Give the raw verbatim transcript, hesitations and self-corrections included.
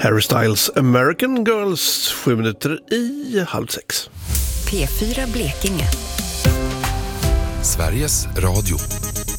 Harry Styles American Girls, sju minuter i halv sex. P fyra Blekinge. Sveriges Radio.